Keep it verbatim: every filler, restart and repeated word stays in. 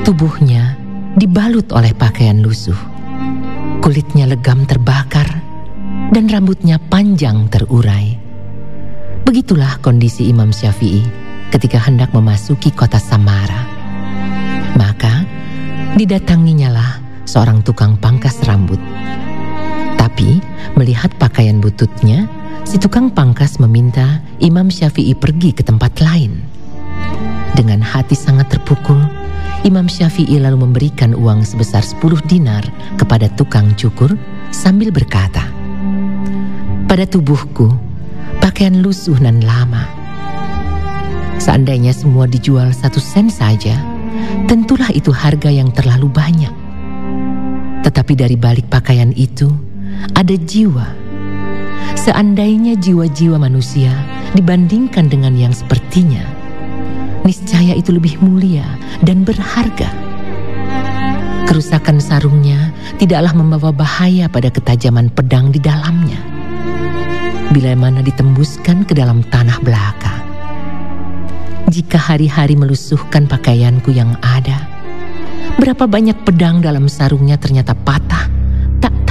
Tubuhnya dibalut oleh pakaian lusuh. Kulitnya legam terbakar dan rambutnya panjang terurai. Begitulah kondisi Imam Syafi'i ketika hendak memasuki kota Samara. Maka didatanginyalah seorang tukang pangkas rambut. Tapi melihat pakaian bututnya, si tukang pangkas meminta Imam Syafi'i pergi ke tempat lain. Dengan hati sangat terpukul, Imam Syafi'i lalu memberikan uang sebesar sepuluh dinar kepada tukang cukur sambil berkata, "Pada tubuhku, pakaian lusuh nan lama. Seandainya semua dijual satu sen saja, tentulah itu harga yang terlalu banyak. Tetapi dari balik pakaian itu, ada jiwa. Seandainya jiwa-jiwa manusia dibandingkan dengan yang sepertinya, niscaya itu lebih mulia dan berharga. Kerusakan sarungnya tidaklah membawa bahaya pada ketajaman pedang di dalamnya, bila mana ditembuskan ke dalam tanah belaka. Jika hari-hari melusuhkan pakaianku yang ada, berapa banyak pedang dalam sarungnya ternyata patah